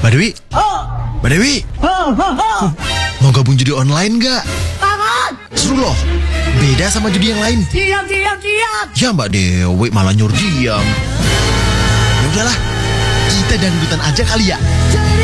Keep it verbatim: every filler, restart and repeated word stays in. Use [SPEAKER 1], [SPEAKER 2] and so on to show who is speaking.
[SPEAKER 1] Mbak Dewi?
[SPEAKER 2] Oh.
[SPEAKER 1] Mbak Dewi?
[SPEAKER 2] Oh, oh, oh.
[SPEAKER 1] Mau gabung judi online nggak?
[SPEAKER 2] Banget.
[SPEAKER 1] Seru loh. Beda sama judi yang lain.
[SPEAKER 2] Diam, diam, diam.
[SPEAKER 1] Ya Mbak Dewi malah nyuruh diam. Ya udahlah, kita dangdutan aja kali ya.